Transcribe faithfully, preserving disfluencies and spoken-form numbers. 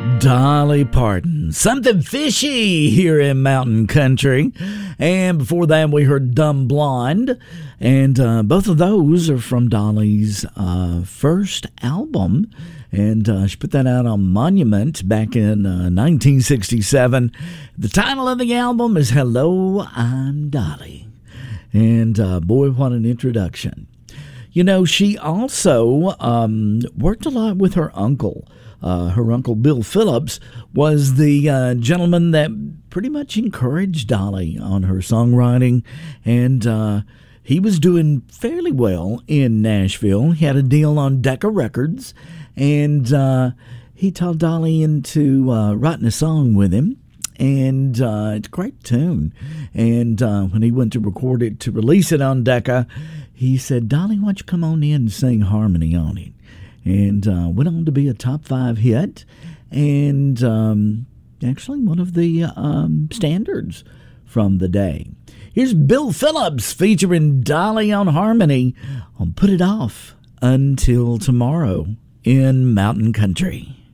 Dolly Parton, something fishy here in Mountain Country. And before that, we heard Dumb Blonde. And uh, both of those are from Dolly's uh, first album. And uh, she put that out on Monument back in uh, nineteen sixty-seven. The title of the album is Hello, I'm Dolly. And uh, boy, what an introduction. You know, she also um, worked a lot with her uncle. Uh, her uncle, Bill Phillips, was the uh, gentleman that pretty much encouraged Dolly on her songwriting. And uh, he was doing fairly well in Nashville. He had a deal on Decca Records. And uh, he taught Dolly into uh, writing a song with him. And uh, it's a great tune. And uh, when he went to record it, to release it on Decca, he said, Dolly, why don't you come on in and sing harmony on it? And uh, went on to be a top five hit, and um, actually one of the um, standards from the day. Here's Bill Phillips featuring Dolly on harmony on Put It Off Until Tomorrow in Mountain Country.